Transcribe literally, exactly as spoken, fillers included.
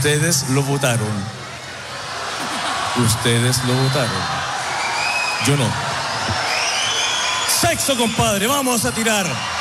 Ustedes lo votaron. Ustedes lo votaron. Yo no. Sexo, compadre, vamos a tirar.